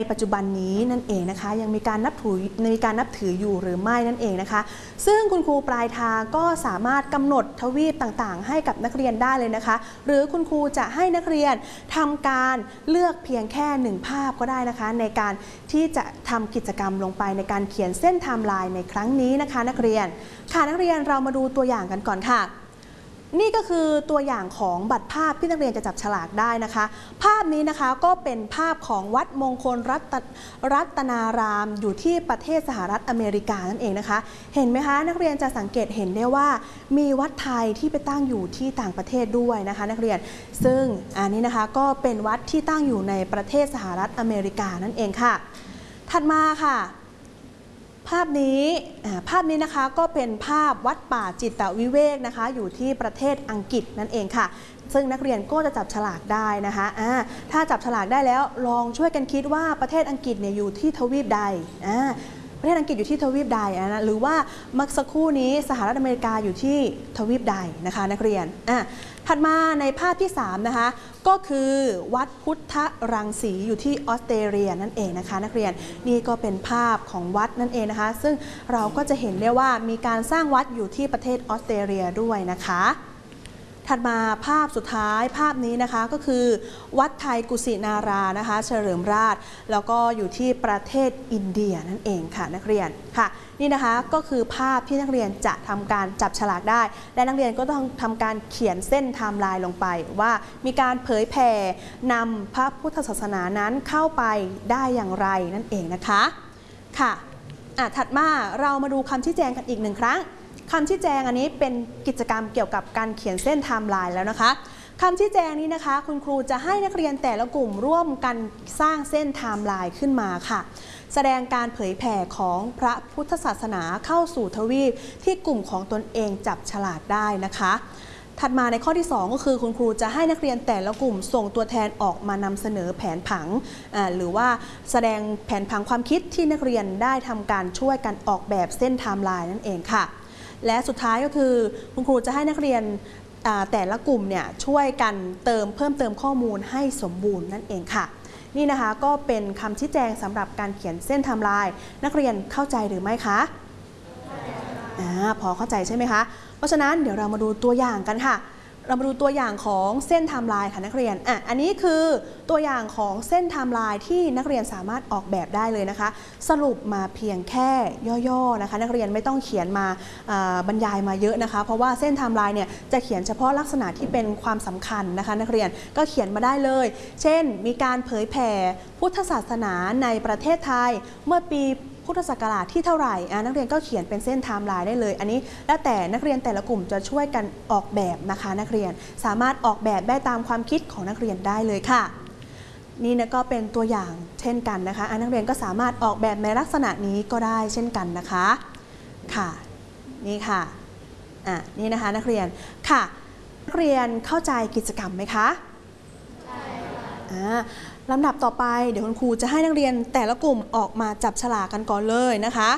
ปัจจุบันนี้นั่นเองนะคะยังมีการนับถืออยู่หรือไม่นั่นเองนะคะซึ่งคุณครูปลายทางก็สามารถกำหนดทวีปต่างๆให้กับนักเรียนได้เลยนะคะหรือคุณครูจะให้นักเรียนทำการเลือกเพียงแค่1ภาพก็ได้นะคะในการที่จะทำกิจกรรมลงไปในการเขียนเส้นไทม์ไลน์ในครั้งนี้นะคะนักเรียนค่ะนักเรียนเรามาดูตัวอย่างกันก่อนค่ะนี่ก็คือตัวอย่างของบัตรภาพที่นักเรียนจะจับฉลากได้นะคะภาพนี้นะคะก็เป็นภาพของวัดมงคลรัตนารามอยู่ที่ประเทศสหรัฐอเมริกานั่นเองนะคะเห็นไหมคะนักเรียนจะสังเกตเห็นได้ว่ามีวัดไทยที่ไปตั้งอยู่ที่ต่างประเทศด้วยนะคะนักเรียนซึ่งอันนี้นะคะก็เป็นวัดที่ตั้งอยู่ในประเทศสหรัฐอเมริกานั่นเองค่ะถัดมาค่ะภาพนี้นะคะก็เป็นภาพวัดป่าจิตวิเวกนะคะอยู่ที่ประเทศอังกฤษนั่นเองค่ะซึ่งนักเรียนก็จะจับฉลากได้นะคะถ้าจับฉลากได้แล้วลองช่วยกันคิดว่าประเทศอังกฤษเนี่ยอยู่ที่ทวีปใดประเทศอังกฤษอยู่ที่ทวีปใดหรือว่าเมื่อสักครู่นี้สหรัฐอเมริกาอยู่ที่ทวีปใดนะคะนักเรียนถัดมาในภาพที่3นะคะก็คือวัดพุทธรังสีอยู่ที่ออสเตรเลียนั่นเองนะคะนักเรียนนี่ก็เป็นภาพของวัดนั่นเองนะคะซึ่งเราก็จะเห็นได้ว่ามีการสร้างวัดอยู่ที่ประเทศออสเตรเลียด้วยนะคะถัดมาภาพสุดท้ายภาพนี้นะคะก็คือวัดไทยกุสินารานะคะเฉลิมราชแล้วก็อยู่ที่ประเทศอินเดียนั่นเองค่ะนักเรียนค่ะนี่นะคะก็คือภาพที่นักเรียนจะทำการจับฉลากได้และนักเรียนก็ต้องทำการเขียนเส้นไทม์ไลน์ลงไปว่ามีการเผยแผ่นำพระพุทธศาสนานั้นเข้าไปได้อย่างไรนั่นเองนะคะค่ะถัดมาเรามาดูคำชี้แจงกันอีก1ครั้งคำชี้แจงอันนี้เป็นกิจกรรมเกี่ยวกับการเขียนเส้นไทม์ไลน์แล้วนะคะคำชี้แจงนี้นะคะคุณครูจะให้นักเรียนแต่ละกลุ่มร่วมกันสร้างเส้นไทม์ไลน์ขึ้นมาค่ะแสดงการเผยแผ่ของพระพุทธศาสนาเข้าสู่ทวีปที่กลุ่มของตนเองจับฉลากได้นะคะถัดมาในข้อที่2ก็คือคุณครูจะให้นักเรียนแต่ละกลุ่มส่งตัวแทนออกมานำเสนอแผนผังหรือว่าแสดงแผนผังความคิดที่นักเรียนได้ทำการช่วยกันออกแบบเส้นไทม์ไลน์นั่นเองค่ะและสุดท้ายก็คือคุณครูจะให้นักเรียนแต่ละกลุ่มเนี่ยช่วยกันเพิ่มเติมข้อมูลให้สมบูรณ์นั่นเองค่ะนี่นะคะก็เป็นคำชี้แจงสำหรับการเขียนเส้นไทม์ไลน์นักเรียนเข้าใจหรือไม่คะพอเข้าใจใช่ไหมคะเพราะฉะนั้นเดี๋ยวเรามาดูตัวอย่างกันค่ะเรามาดูตัวอย่างของเส้นไทม์ไลน์ค่ะนักเรียนอันนี้คือตัวอย่างของเส้นไทม์ไลน์ที่นักเรียนสามารถออกแบบได้เลยนะคะสรุปมาเพียงแค่ย่อๆนะคะนักเรียนไม่ต้องเขียนมาบรรยายมาเยอะนะคะเพราะว่าเส้นไทม์ไลน์เนี่ยจะเขียนเฉพาะลักษณะที่เป็นความสำคัญนะคะนักเรียนก็เขียนมาได้เลยเช่นมีการเผยแผ่พุทธศาสนาในประเทศไทยเมื่อปีพุทธศักราชที่เท่าไหร่นักเรียนก็เขียนเป็นเส้นไทม์ไลน์ได้เลยอันนี้แล้วแต่นักเรียนแต่ละกลุ่มจะช่วยกันออกแบบนะคะนักเรียนสามารถออกแบบได้ตามความคิดของนักเรียนได้เลยค่ะนี่นะก็เป็นตัวอย่างเช่นกันนะคะนักเรียนก็สามารถออกแบบในลักษณะนี้ก็ได้เช่นกันนะคะค่ะนี่ค่ะนี่นะคะนักเรียนค่ะนักเรียนเข้าใจกิจกรรมไหมคะใช่ค่ะลำดับต่อไปเดี๋ยวคุณครูจะให้นักเรียนแต่ละกลุ่มออกมาจับฉลากกันก่อนเลยนะคะ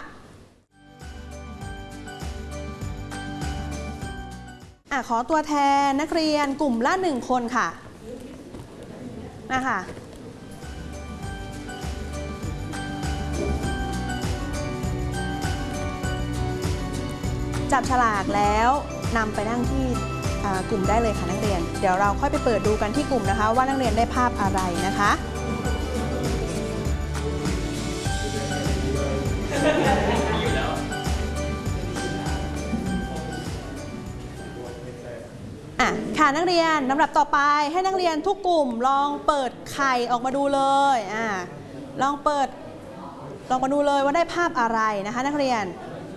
ขอตัวแทนนักเรียนกลุ่มละ1คนค่ะนะคะจับฉลากแล้วนำไปนั่งที่กลุ่มได้เลยค่ะนักเรียนเดี๋ยวเราค่อยไปเปิดดูกันที่กลุ่มนะคะว่านักเรียนได้ภาพอะไรนะคะค่ะนักเรียนลำดับต่อไปให้นักเรียนทุกกลุ่มลองเปิดไข่ออกมาดูเลยลองมาดูเลยว่าได้ภาพอะไรนะคะนักเรียน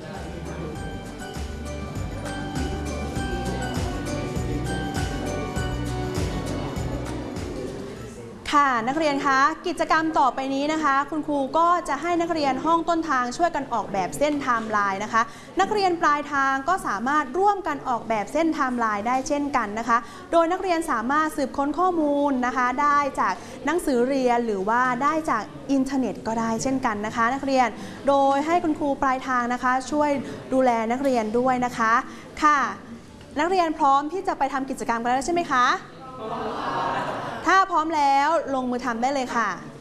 ค่ะนักเรียนคะกิจกรรมต่อไปนี้นะคะคุณครูก็จะให้นักเรียนห้องต้นทางช่วยกันออกแบบเส้นไทม์ไลน์นะคะนักเรียนปลายทางก็สามารถร่วมกันออกแบบเส้นไทม์ไลน์ได้เช่นกันนะคะโดยนักเรียนสามารถสืบค้นข้อมูลนะคะได้จากหนังสือเรียนหรือว่าได้จากอินเทอร์เน็ตก็ได้เช่นกันนะคะนักเรียนโดยให้คุณครูปลายทางนะคะช่วยดูแลนักเรียนด้วยนะคะค่ะนักเรียนพร้อมที่จะไปทำกิจกรรมกันแล้วใช่ไหมคะถ้าพร้อมแล้วลงมือทำได้เลยค่ะ